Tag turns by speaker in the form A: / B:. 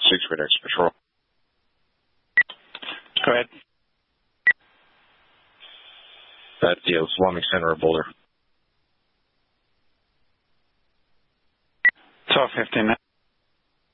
A: 6 Radix Patrol.
B: Go ahead.
A: That's the Islamic Center of Boulder.
B: 12:59.